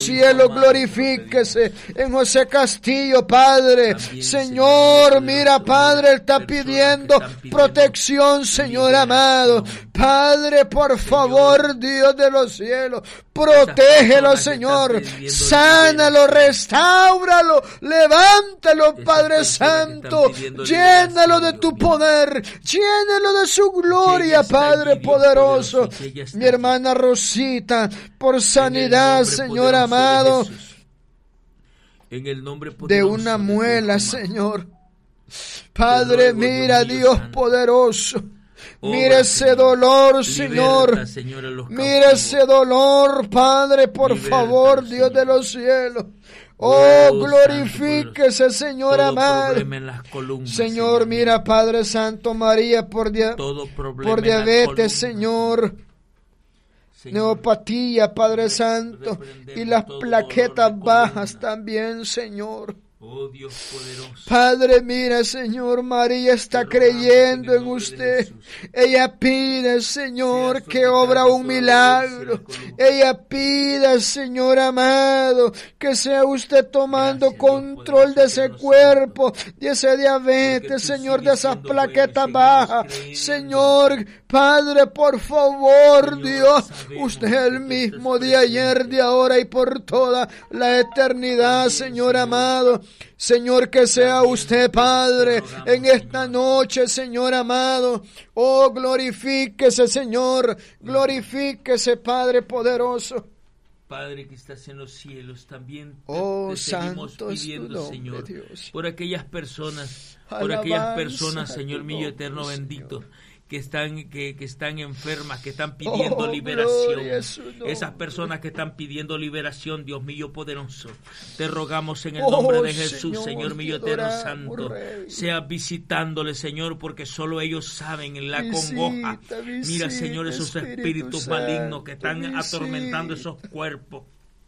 cielos, glorifíquese en José Castillo, Padre. Señor, mira, Padre, él está pidiendo protección, Señor amado. Padre, por favor, Dios de los cielos, protégelo, Señor. Sánalo, restáuralo, levántalo, Padre Santo. Llénalo de tu poder, llénalo de su gloria, Padre poderoso. Mi hermana Rosita, por sanidad, Señor amado, de una muela, Señor. Padre, mira, Dios poderoso. Mira ese dolor, Señor. Mira ese dolor, Padre, por favor, Dios de los cielos. Oh, glorifíquese, Señor amado. Señor, mira, Padre Santo, María, por diabetes, Señor. Neopatía, Padre Santo. Y las plaquetas bajas también, Señor. Oh Dios poderoso. Padre, mira, Señor, María está creyendo en usted. Ella pide, Señor, que obra un milagro. Ella pide, Señor amado, que sea usted tomando control de ese cuerpo, de ese diabetes, Señor, de esas plaquetas bajas. Señor, Padre, por favor, Dios, usted es el mismo de ayer, de ahora y por toda la eternidad, Señor amado. Señor, que sea usted, Padre, en esta noche, Señor amado. Oh, glorifíquese, Señor, glorifíquese, Padre poderoso. Padre que estás en los cielos, también te seguimos santo pidiendo, es tu nombre, Señor, Dios. por aquellas personas, Señor mío nombre, eterno bendito, Señor, que están enfermas, que están pidiendo liberación. Esas personas que están pidiendo liberación, Dios mío poderoso, te rogamos en el nombre de Jesús, Señor mío eterno santo, sea visitándoles, Señor, porque solo ellos saben la congoja. Mira, Señor, esos espíritus malignos que están atormentando esos cuerpos.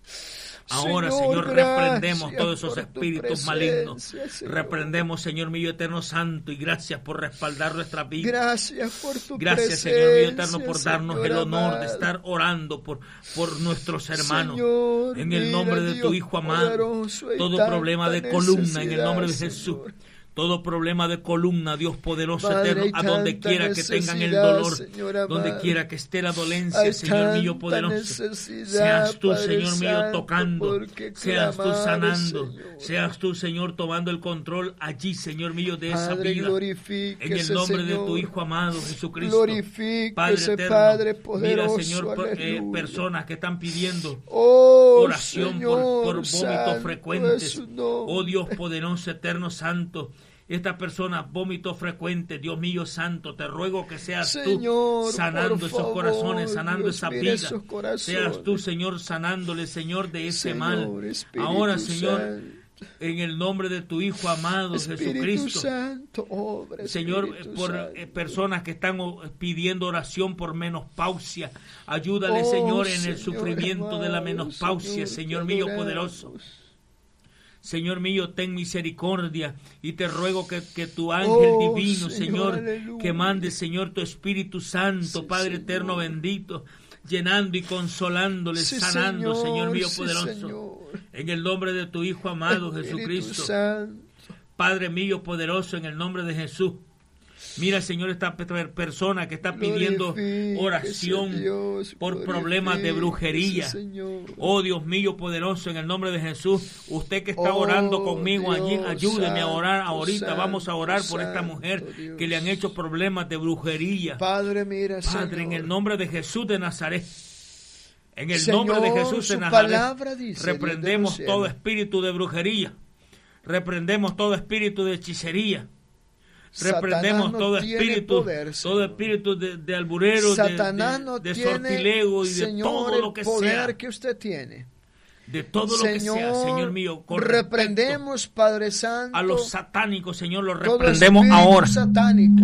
Ahora, Señor, reprendemos todos esos espíritus malignos. Reprendemos, Señor mío eterno santo, y gracias por respaldar nuestra vida. Gracias por tu gracias, presencia, Señor mío eterno, por darnos Señor el honor amado, de estar orando por nuestros hermanos. Señor, en el nombre de tu Hijo amado, todo problema de columna, en el nombre de Jesús. Todo problema de columna, Dios poderoso, Padre, eterno, a donde quiera que tengan el dolor, donde quiera que esté la dolencia, Señor mío poderoso, seas tú, Señor mío, tocando, seas tú sanando, seas tú, Señor, tomando el control allí, Señor mío, de esa vida, en el nombre de tu Hijo amado, Jesucristo, Padre eterno. Padre poderoso, mira, Señor, personas que están pidiendo oración por vómitos frecuentes, oh Dios poderoso, eterno, santo. Estas personas, vómito frecuente, Dios mío santo, te ruego que seas Señor, tú sanando esos favor, corazones, sanando Dios, esa mira vida. Seas tú, Señor, sanándole, Señor, de ese mal. Espíritu Ahora, Señor, Santo, en el nombre de tu Hijo amado, Espíritu Jesucristo. Santo, obra, Señor, Espíritu por Santo. personas que están pidiendo oración por menopausia, ayúdale, Señor, en el Señor sufrimiento amado, de la menopausia, Señor mío poderoso. Señor mío, ten misericordia y te ruego que tu ángel divino, Señor, que mande, Señor, tu Espíritu Santo, Padre eterno bendito, llenando y consolándole, sanando, Señor mío poderoso, en el nombre de tu Hijo amado, Jesucristo. Padre mío poderoso, en el nombre de Jesús. Mira, Señor, esta persona que está pidiendo oración por problemas de brujería. Oh, Dios mío poderoso, en el nombre de Jesús. Usted que está orando conmigo allí, ayúdeme a orar ahorita. Vamos a orar por esta mujer que le han hecho problemas de brujería. Padre, mira, Padre, en el nombre de Jesús de Nazaret. En el nombre de Jesús de Nazaret, reprendemos todo espíritu de brujería. Reprendemos todo espíritu de hechicería. Reprendemos todo espíritu, todo espíritu de alburero, de sortilego y de todo lo que sea. Que usted tiene. De todo lo que sea, Señor mío. Reprendemos, Padre Santo, a los satánicos, Señor, los reprendemos ahora. Satánico.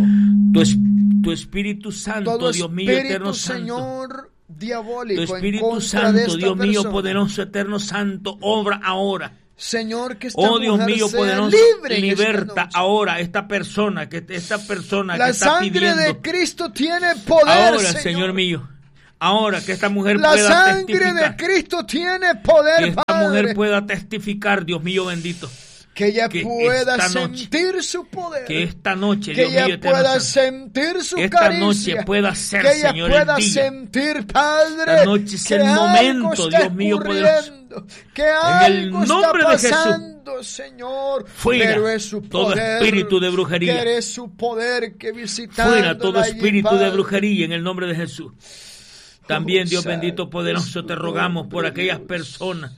Tu Espíritu Santo, todo Dios mío, eterno Señor, santo. Diabólico, Tu Espíritu Santo, Dios mío, poderoso, eterno santo, obra ahora. Señor, que esta oh Dios mío poderoso, libre liberta ahora esta persona que está pidiendo. La sangre de Cristo tiene poder, ahora, Señor mío. Ahora que esta mujer la pueda sangre testificar de Cristo tiene poder, que esta mujer pueda testificar, Dios mío bendito. Que ella pueda sentir su poder. Que esta noche, Dios mío, ella pueda sentir su caricia. Esta noche pueda ser, que ella Señor, pueda el día. Sentir, Padre, esta noche es el momento, Dios mío poderoso. Que algo en el nombre está pasando, de Jesús, Señor, fuera pero es su todo poder, espíritu de brujería. Que es su poder que visitando fuera todo espíritu allí, de brujería en el nombre de Jesús. También, Dios bendito poderoso, te rogamos por aquellas personas.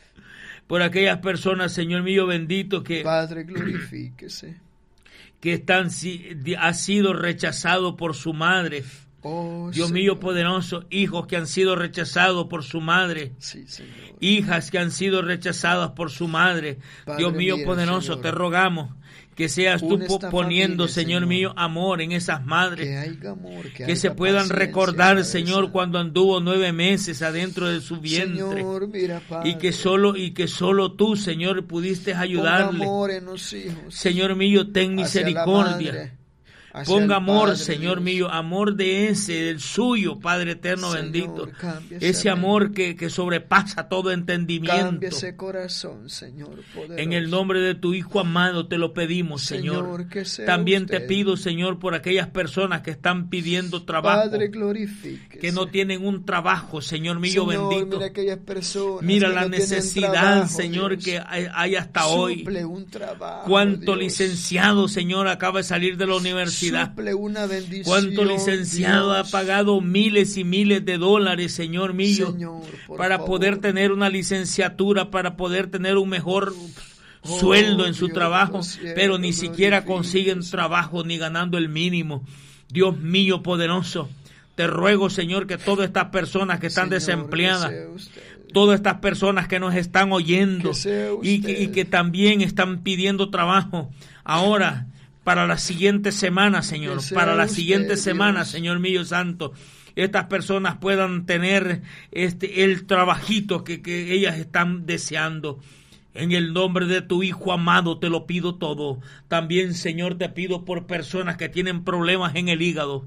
Por aquellas personas, Señor mío bendito, que Padre, glorifíquese. Que ha sido rechazado por su madre. Dios Señor mío poderoso, hijos que han sido rechazados por su madre. Sí, Señor. Hijas que han sido rechazadas por su madre. Padre, Dios mío poderoso, Señor, te rogamos que seas tú poniendo, familia, Señor mío, amor en esas madres. Que haya amor, que se puedan recordar, Señor, cuando anduvo 9 meses adentro de su vientre. Señor, mira, Padre, y que solo tú, Señor, pudiste ayudarle. Amor en los hijos, Señor mío, ten misericordia. Ponga amor, Señor mío, amor del suyo, Padre eterno, Señor, bendito. Ese amor que sobrepasa todo entendimiento. Cambia ese corazón, Señor, poderoso. En el nombre de tu Hijo amado te lo pedimos, Señor. También te pido, Señor, por aquellas personas que están pidiendo trabajo. Padre, glorifíquese. Que no tienen un trabajo, Señor mío, Señor, bendito. Mira aquellas personas mira que la no necesidad, trabajo, Señor, Dios, que hay hasta hoy. Un trabajo, Cuánto Dios. Licenciado, Señor, acaba de salir de la universidad. Una bendición, cuánto licenciado Dios. ha pagado miles y miles de dólares, Señor mío, Señor, para favor. Poder tener una licenciatura, para poder tener un mejor sueldo en su Dios, trabajo, pero ni siquiera glorifique. consiguen trabajo ni ganando el mínimo. Dios mío poderoso, te ruego, Señor, que todas estas personas que están Señor, desempleadas, todas estas personas que nos están oyendo y que también están pidiendo trabajo ahora, para la siguiente semana, Señor, para la siguiente semana, Señor mío santo, estas personas puedan tener el trabajito que ellas están deseando. En el nombre de tu Hijo amado te lo pido todo. También, Señor, te pido por personas que tienen problemas en el hígado.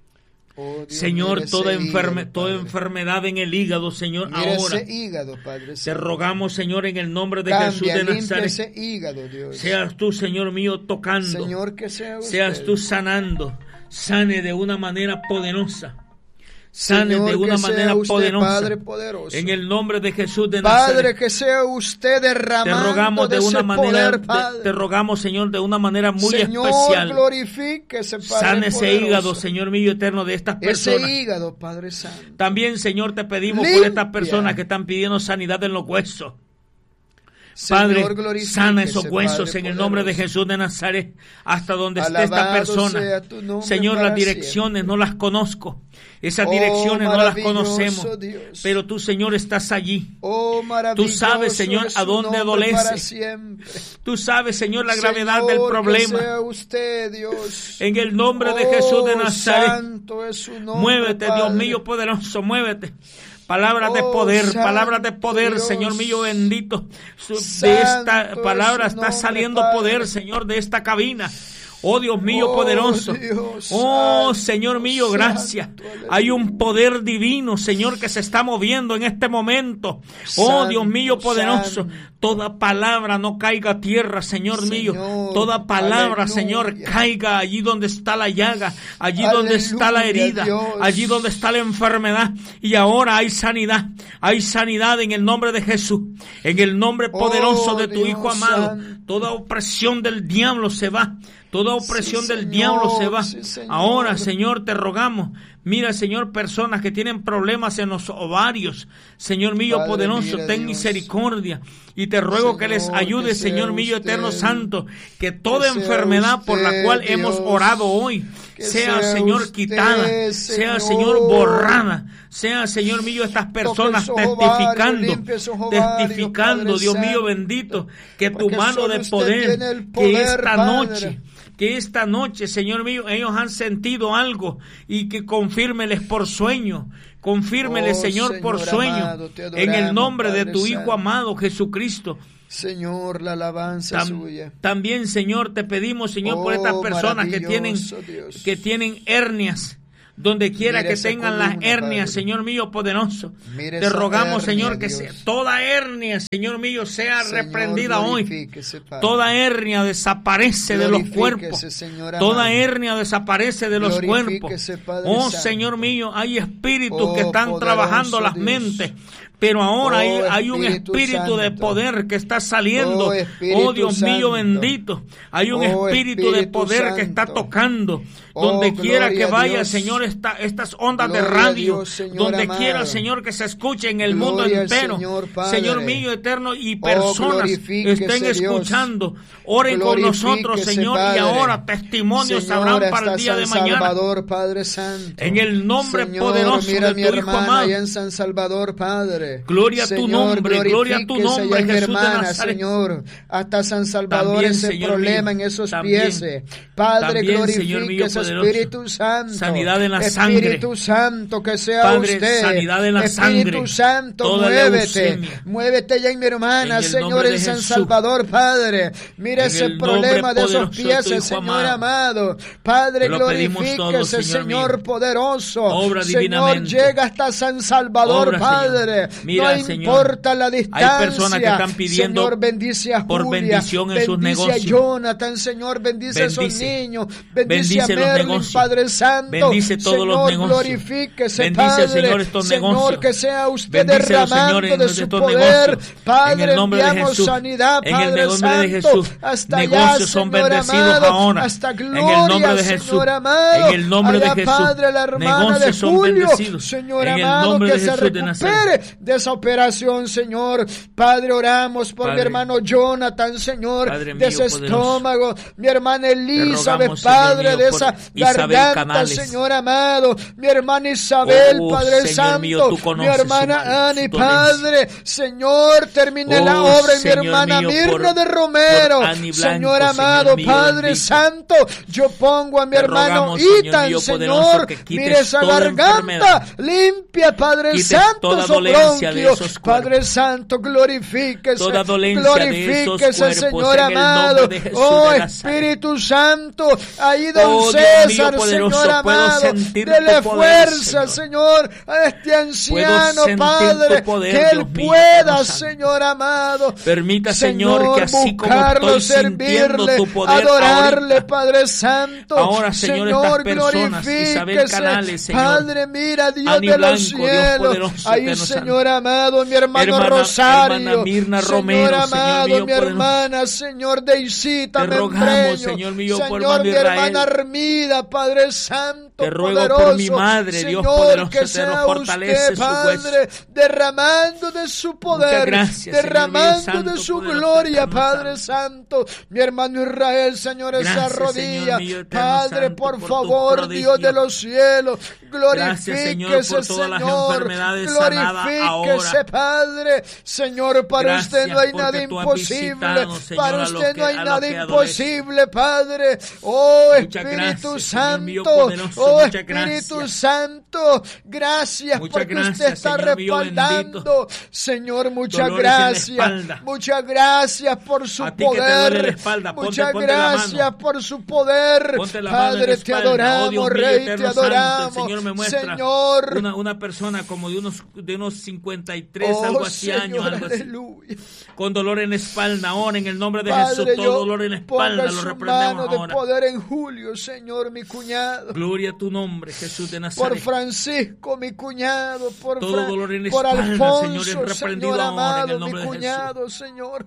Señor, toda enfermedad en el hígado, Señor, mira ahora ese hígado, Padre, te rogamos, Señor, en el nombre de Jesús de Nazaret. Ese hígado, Dios. Seas tú, Señor mío, tocando. Señor, que seas tú sanando. Sane de una manera poderosa. Sane Señor, de una manera poderosa. Padre poderoso. En el nombre de Jesús de Nazaret. Padre, que sea usted derramando te rogamos de una manera, poder, te rogamos, Señor, de una manera muy Señor, especial. Glorifíquese, Padre Sane ese poderoso. Hígado, Señor mío eterno, de estas personas. Ese hígado, Padre Santo. También, Señor, te pedimos Limpia. por estas personas que están pidiendo sanidad en los huesos. Padre, Señor, sana esos huesos Padre en el nombre de Jesús de Nazaret, hasta donde esté esta persona. Señor, las direcciones no las conozco, esas direcciones no las conocemos, Dios. pero tú, Señor, estás allí. Oh, tú sabes, Señor, a dónde adolece. Tú sabes, Señor, la gravedad del problema. Que sea usted, Dios. En el nombre de Jesús de Nazaret, santo es su nombre, muévete, Padre. Dios mío poderoso, muévete. Palabras de poder, Dios. Señor mío bendito. De esta palabra está saliendo poder, Señor, de esta cabina. Oh Dios mío poderoso. Dios, oh santo, Señor mío, gracias. Hay un poder divino, Señor, que se está moviendo en este momento. Oh Dios mío poderoso. Toda palabra no caiga a tierra, Señor mío. Toda palabra, aleluya. Señor, caiga allí donde está la llaga, allí donde está la herida, Dios. allí donde está la enfermedad. Y ahora hay sanidad en el nombre de Jesús, en el nombre poderoso de tu Dios Hijo amado. santo. Toda opresión del diablo se va. Toda opresión del Señor, diablo se va. sí, Señor. Ahora, Señor, te rogamos. Mira, Señor, personas que tienen problemas en los ovarios. Señor mío Padre, poderoso, mira, ten Dios. misericordia. Y te ruego Señor, que les ayude, que Señor sea mío usted, eterno santo. Que toda sea enfermedad por la usted, cual Dios. hemos orado hoy Que sea, sea Señor, usted, quitada. Sea, Señor, borrada. Sea, Señor mío, estas personas sus ovarios, testificando. limpie sus ovarios, Testificando, Padre Dios mío Santo. bendito. Que tu Porque mano solo de usted poder, tiene el que poder, esta Padre. noche. Que esta noche, Señor mío, ellos han sentido algo y que confírmeles por sueño. Confírmeles, Oh, Señor, por Señor sueño. amado, te En el adoramos, nombre de Padre tu Hijo Santo. amado, Jesucristo. Señor, la alabanza suya. También, Señor, te pedimos, Señor, por estas personas maravilloso Dios. que tienen hernias. donde quiera que tengan las hernias, Señor mío poderoso. Te rogamos, Señor, que toda hernia, Señor mío, sea reprendida hoy. Toda hernia desaparece de los cuerpos. Toda hernia desaparece de los cuerpos. Oh, Señor mío, hay espíritus que están trabajando las mentes. Pero ahora hay un espíritu de poder que está saliendo. Oh, Dios mío bendito. Hay un espíritu de poder que está tocando. Donde quiera que vaya, Señor, estas ondas de radio. Donde quiera, Señor, que se escuche en el mundo entero. Señor mío eterno, y personas estén escuchando. Oren con nosotros, Señor, y ahora testimonios habrán para el día de mañana. En el nombre poderoso de tu Hijo amado. En San Salvador, Padre. Gloria a tu nombre, gloria a tu nombre, Jesús hermana, de Nazaret. Señor, hasta San Salvador, también, ese Señor problema mío, en esos también, pies. Padre, también, glorifique ese Espíritu Santo. Sanidad en la sangre. Espíritu Santo, que sea Padre, usted. sanidad en la Espíritu sangre. Santo, Toda muévete. Muévete ya en mi hermana, Señor, en San Salvador, Padre. Mira ese problema de esos pies, Señor amado. Padre, glorifique ese Señor poderoso. Obra Señor, llega hasta San Salvador, obra, Padre. Mira, no Señor, importa la distancia. hay personas que están pidiendo, Señor, bendice a Julia, por bendición en sus negocios. Bendice a Jonathan, Señor, bendice a esos niños. Bendice a los Merlin, negocios. Padre Santo. Bendice todos Señor, los negocios. Glorifíquese, Bendice, Padre. Señor, estos Señor, negocios. que sea usted Bendícelos, derramando Señor, de su estos poder. negocios. Padre, En el nombre de enviamos Jesús. sanidad, En el Padre nombre Santo. de Jesús. Hasta Negocios allá, son Señor bendecidos amado, ahora. hasta gloria, En el nombre de Jesús. Señor amado. En el nombre allá, de Jesús. Padre, la hermana Negocios de son Julio, bendecidos. Señor En el amado, nombre que de se Jesús de recupere Nazaret. de esa operación, Señor. Padre, oramos por Padre, mi hermano Jonathan, Señor, Padre de mío ese poderoso. estómago. Mi hermana Elizabeth, rogamos, Padre, Señor mío, de por esa Isabel garganta, Canales. Señor amado. Mi hermana Isabel, Oh, Padre Señor Santo. mío, tú Mi conoces hermana su Ani, dolencia. Padre. Señor, termine la Oh, obra en mi Señor hermana mío, Mirna por- de Romero. por Ani Blanco, Señor amado, Señor mío, Padre bendito. Santo, yo pongo a mi Te hermano rogamos, Señor Itan, mío, Señor, poderoso, que quites mire esa toda garganta, enfermedad. limpia, Padre Quites Santo, toda su dolencia de bronquio. esos cuerpos. Padre Santo, glorifíquese, Toda dolencia de esos glorifíquese, cuerpos, Señor en el amado. nombre de Jesús Oh, de Nazaret. Espíritu Santo, ahí don Oh, Dios César, mío poderoso, Señor puedo amado, sentir dele tu poder, fuerza, Señor. Señor, a este anciano, sentir Padre, tu poder, que él Dios mío, pueda, Dios santo. Señor amado. Permita, Señor, que así como buscarlo, estoy sintiendo servirle, tu poder adorarle, ahorita, Padre Santo. ahora, Señor, estas personas, Isabel glorifíquese. Canales, Señor, Padre, mira, Dios Ani de los Blanco, Dios cielos. poderoso, Ahí, eterno Señor santo. amado, mi hermano Hermana Rosario. Mirna Señor Romero, amado, Señor mío mi poderoso. hermana, Señor Deisita Te rogamos, Membreño. Señor mío, por Señor, hermano mi Israel. hermana Armida, Padre Santo. Te ruego poderoso. por mi madre, Dios Señor, poderoso, que te sea fortalece usted, su Padre, derramando de su poder, Muchas gracias, Señor derramando mío, santo, de su poderoso, gloria, eterno Padre Santo. Mi hermano Israel, Señor, esa Gracias, rodilla, Señor mío, eterno Padre, santo, por por tus favor, prodigios. Dios de los cielos, Gracias, Señor, glorifíquese, por todas las Señor, enfermedades sanadas glorifíquese, ahora. Padre. Señor, para Gracias, usted no hay porque nada tú has imposible, visitado, Señor, para a lo usted que- no hay a lo nada que imposible, Padre. Oh, Muchas Espíritu gracias, Señor mío Santo, poderoso, oh, muchas Espíritu gracias. Santo, gracias Muchas porque gracias, usted está Señor mío respaldando. Señor, muchas Dolores en la gracias. espalda. Muchas gracias por su A ti que te duele poder. la espalda, ponte Muchas la mano. gracias por su poder. Ponte la mano en la Padre, te espalda. Oh, adoramos, Dios mío, Rey, te eterno santo, adoramos. el Señor me muestra Señor, una persona como de unos 53, oh, algo así, Señor, años, algo así, aleluya. con dolor en la espalda. Ahora, en el nombre de Padre, Jesús, todo yo dolor en la ponga espalda lo su reprendemos mano de ahora. poder en Julio, Señor, mi cuñado. Gloria a tu nombre, Jesús de Por Nazaret. Francisco, mi cuñado, por, Todo dolor en la por espalda, Alfonso, Señor, es reprendido Señor ahora en amado, el nombre mi de cuñado, Señor.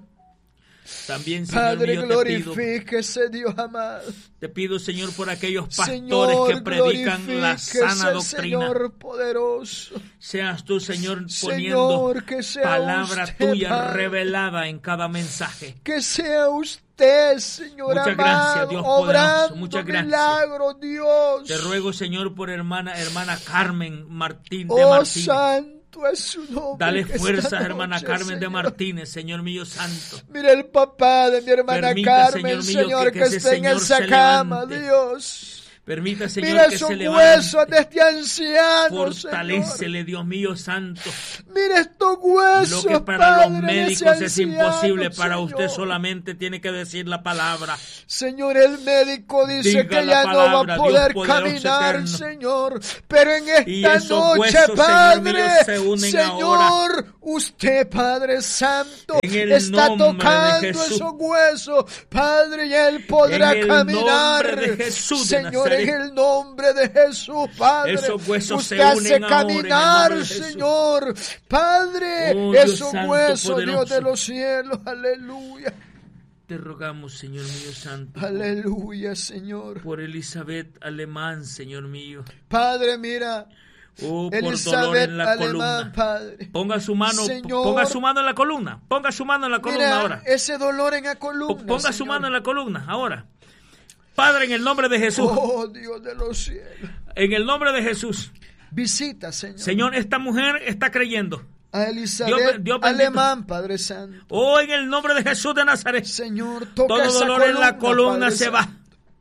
También, Señor Padre, mío, te pido, glorifíquese, Dios amado. Señor, por aquellos pastores Señor, que predican la glorifíquese, sana doctrina. Señor poderoso. Seas tú, Señor, poniendo Señor, que sea palabra usted, tuya Padre. revelada en cada mensaje. Que sea usted, Señor Muchas amado, gracias, Dios poderoso, obrando muchas gracias. milagros, Dios. Te ruego, Señor, por hermana Carmen Martín de Oh, Martínez. santo es su nombre. Dale que fuerza, esta hermana noche, Carmen de Señor. Martínez, Señor mío santo. Mira el papá de mi hermana Permita, Carmen, Señor mío, Señor, que que ese esté en Señor esa se cama, levante. Dios. Permita, Señor, Mira que esos se levante. huesos de este anciano, Fortalécele, Señor. Dios mío santo. Mira estos huesos, Lo que para Padre, los de médicos ese es imposible, anciano, para Señor. usted solamente tiene que decir la palabra. Señor, el médico dice Diga que la ya no va palabra, a poder Dios poderoso caminar, eterno. Señor. Pero en Y esta esos noche, huesos, Señor Padre, mío, se unen Señor, usted, Padre Santo, En el está nombre de tocando Jesús. esos huesos, Padre, y él podrá En el caminar. nombre de Jesús de Señor, Nazaret. en el nombre de Jesús, Padre, Esos huesos usted se hace unen ahora en el caminar, nombre de Jesús. Señor, Padre, Oh, Dios esos santo, huesos, poderoso. Dios de los cielos, aleluya. Te rogamos, Señor mío santo, Aleluya, Señor. por Elizabeth Alemán, Señor mío. Padre, mira, Oh, por dolor Elizabeth en la Alemán, columna. Padre. Ponga su mano, Señor. ponga su mano en la columna. Ponga su mano en la columna Mira, ahora. ese dolor en la columna, Ponga su Señor. mano en la columna ahora. Padre, en el nombre de Jesús. Oh, Dios de los cielos. En el nombre de Jesús. Visita, Señor. Señor, esta mujer está creyendo. A Elizabeth Dios bendito. Alemán, Padre Santo. Oh, en el nombre de Jesús de Nazaret. Señor, toca Todo esa dolor en la columna Padre se Santo. va.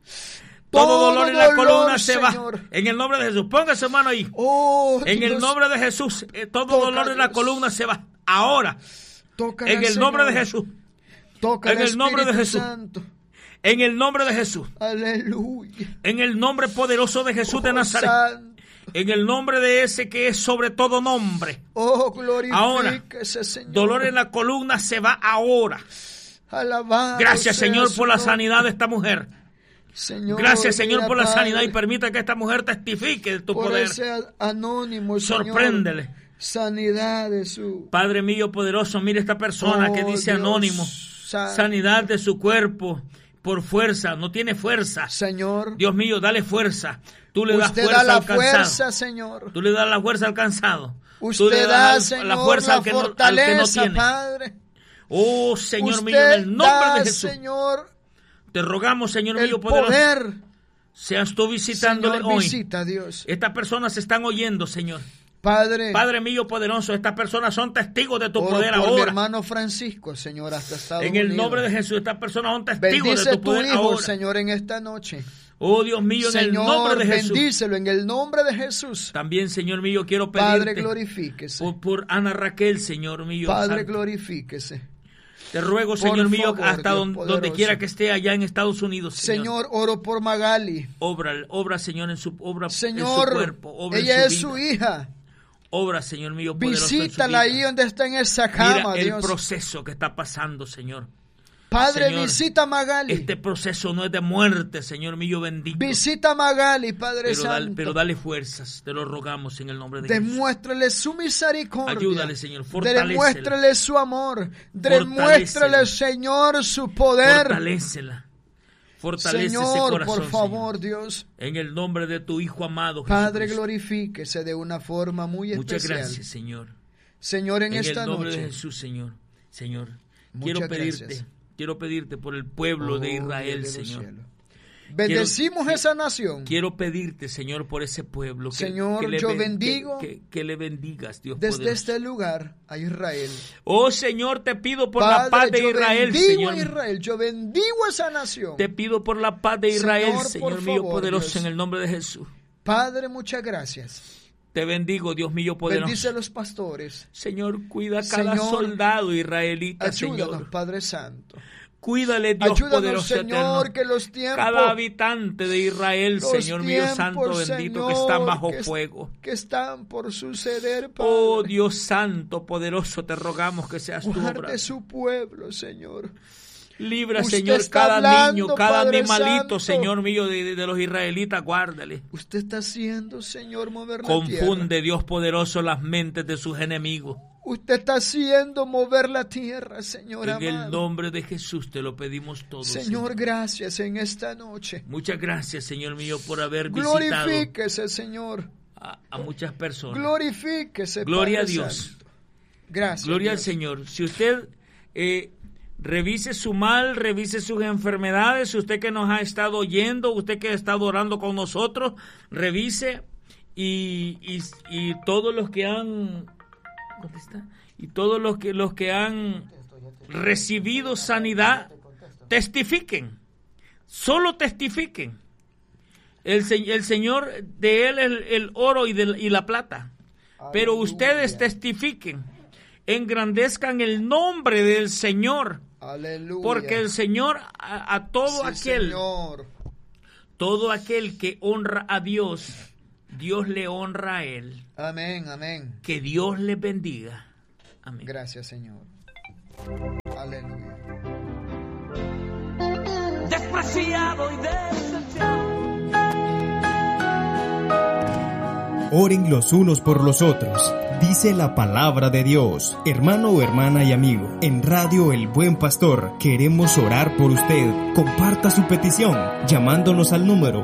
Todo dolor en la dolor, columna se Señor. va. En el nombre de Jesús. Ponga su mano ahí. Oh, En el Dios, nombre de Jesús. Todo Toca, dolor en la Dios. columna se va. Ahora. tócala, En el nombre de Señor. Jesús. Tócala, En el nombre de Espíritu Jesús. Santo. En el nombre de Jesús. Aleluya. En el nombre poderoso de Jesús de Oh, Nazaret. Santo. En el nombre de ese que es sobre todo nombre. Oh, Ahora, glorifíquese, Señor. Dolor en la columna se va ahora. Alabado Gracias, sea Señor, su por la nombre. sanidad de esta mujer. Señor, Gracias, Señor, mira, por la Padre, sanidad y permita que esta mujer testifique de tu por poder. ese anónimo, Señor. Sorpréndele. Sanidad de su... Padre mío poderoso, mire esta persona que dice Dios anónimo. santo. Sanidad de su cuerpo por fuerza. No tiene fuerza. Señor, Dios mío, dale fuerza. Tú le das usted fuerza da la al cansado. fuerza, Señor. Tú le das la fuerza al cansado. Tú Usted le da, das Señor, la fuerza al que no fortaleza, tiene. Padre. Oh, Señor Usted mío, en el nombre da, de Jesús. Señor, Te rogamos, Señor el mío poderoso. poder. Seas tú visitándole Señor, hoy. visita, Dios. Estas personas se están oyendo, Señor. Padre, Padre mío poderoso, estas personas son testigos de tu oro poder por mi ahora. hermano Francisco, Señor, hasta Estados En el Unidos. nombre de Jesús, estas personas son testigos Bendice de tu tu poder hijo, ahora. Señor, en esta noche. Oh, Dios mío, en el nombre Señor, de Jesús. bendícelo en el nombre de Jesús. También, Señor mío, quiero Padre, pedirte glorifíquese. por Ana Raquel, Señor mío. Padre, santo. glorifíquese. Te ruego, por Señor mío, favor, hasta Dios donde poderoso. quiera que esté allá en Estados Unidos, Señor. Señor, oro por Magali. Obra, Señor, en su Señor, en su cuerpo. Obra ella en es su hija. Obra, Señor mío, poderoso Visítala en su ahí vida. donde está en esa cama, Mira el Dios. proceso que está pasando, Señor. Padre, Señor, visita a Magali. Este proceso no es de muerte, Señor mío bendito. Visita a Magali, Padre Santo. Pero dale fuerzas, te lo rogamos en el nombre de Jesús. Demuéstrale su misericordia. Ayúdale, Señor, fortalécela. Demuéstrale su amor. Demuéstrale, Señor, su poder. Fortalécela. Fortalece ese Señor, corazón, por favor, Señor. Dios. En el nombre de tu Hijo amado, Padre, Jesucristo. glorifíquese de una forma muy Muchas especial. gracias, Señor. Señor, en esta el nombre noche. de Jesús, Señor. Señor, Muchas gracias. quiero pedirte por el pueblo de Oh, Israel, Dios de los Señor. cielos. Bendecimos esa nación. Quiero pedirte, Señor, por ese pueblo. Señor, yo bendigo que le bendigas, Dios desde poderoso. este lugar a Israel. Oh, Señor, te pido por Padre, la paz de yo Israel, bendigo Señor. a Israel. Yo bendigo a esa nación. Te pido por la paz de Israel, Señor, Señor por mío favor, poderoso, Dios. en el nombre de Jesús. Padre, muchas gracias. Te bendigo, Dios mío poderoso. Bendice a los pastores. Señor, cuida a cada Señor, soldado israelita, Ayúdanos, Señor. Padre Santo. Cuídale, Dios Ayúdanos, poderoso Señor, eterno. que los tiempos, Cada habitante de Israel, los Señor mío santo, tiempos, bendito, que Señor, están bajo que fuego. que están por suceder, Padre. Oh, Dios santo, poderoso, te rogamos que seas tu obra. Guarde su pueblo, Señor. Libra, Usted Señor, está cada hablando, niño, cada Padre animalito, Santo. Señor mío, de los israelitas, guárdale. Usted está haciendo, Señor, mover la Confunde, tierra. Dios poderoso, las mentes de sus enemigos. Usted está haciendo mover la tierra, Señor En el amado. nombre de Jesús te lo pedimos todo, Señor, gracias en esta noche. Muchas gracias, Señor mío, por haber visitado Glorifíquese, Señor. a muchas personas. Glorifíquese, Gloria Padre a Dios. Santo. Gracias. Gloria al Dios. Señor. Si usted revise su mal, revise sus enfermedades, usted que nos ha estado oyendo, usted que ha estado orando con nosotros, revise y todos los que han, ¿dónde está? Y todos los que han recibido sanidad, testifiquen, solo testifiquen. El Señor, de Él es el oro y la plata. Aleluya. Pero ustedes testifiquen, engrandezcan el nombre del Señor. Aleluya. Porque el Señor a todo todo aquel que honra a Dios, Dios le honra a él. Amén, amén. Que Dios les bendiga. Amén. Gracias, Señor. Aleluya. Despreciado y desechado. Oren los unos por los otros, dice la palabra de Dios. Hermano o hermana y amigo, en Radio El Buen Pastor queremos orar por usted. Comparta su petición llamándonos al número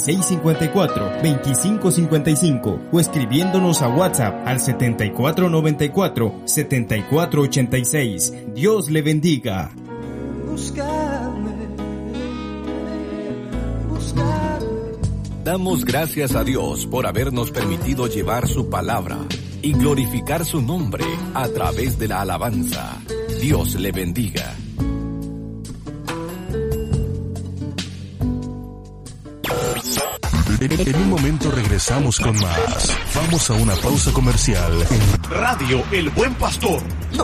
2654-2555 o escribiéndonos a WhatsApp al 7494-7486. Dios le bendiga. Damos gracias a Dios por habernos permitido llevar su palabra y glorificar su nombre a través de la alabanza. Dios le bendiga. En un momento regresamos con más. Vamos a una pausa comercial en Radio El Buen Pastor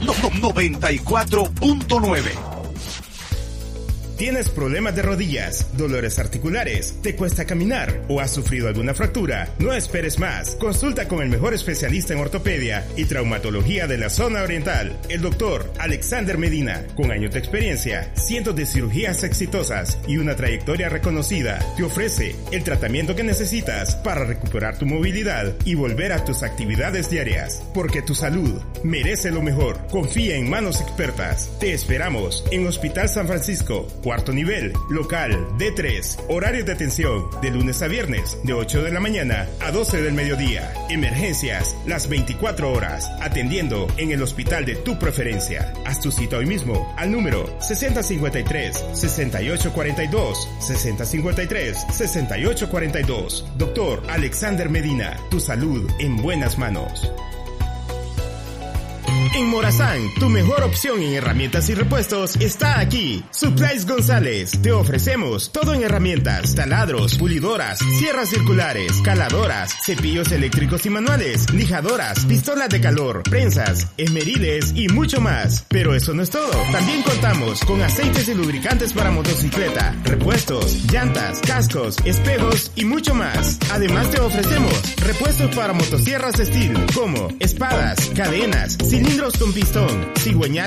94.9. ¿Tienes problemas de rodillas, dolores articulares, te cuesta caminar o has sufrido alguna fractura? No esperes más. Consulta con el mejor especialista en ortopedia y traumatología de la zona oriental, el doctor Alexander Medina. Con años de experiencia, cientos de cirugías exitosas y una trayectoria reconocida, te ofrece el tratamiento que necesitas para recuperar tu movilidad y volver a tus actividades diarias. Porque tu salud merece lo mejor. Confía en manos expertas. Te esperamos en Hospital San Francisco, cuarto nivel, local D3, horarios de atención de lunes a viernes de 8 de la mañana a 12 del mediodía. Emergencias las 24 horas, atendiendo en el hospital de tu preferencia. Haz tu cita hoy mismo al número 6053-6842, 6053-6842. Doctor Alexander Medina, tu salud en buenas manos. En Morazán, tu mejor opción en herramientas y repuestos está aquí. Supplies González. Te ofrecemos todo en herramientas, taladros, pulidoras, sierras circulares, caladoras, cepillos eléctricos y manuales, lijadoras, pistolas de calor, prensas, esmeriles y mucho más. Pero eso no es todo. También contamos con aceites y lubricantes para motocicleta, repuestos, llantas, cascos, espejos y mucho más. Además te ofrecemos repuestos para motosierras Steel, como espadas, cadenas, cilindros con pistón, cigüeñales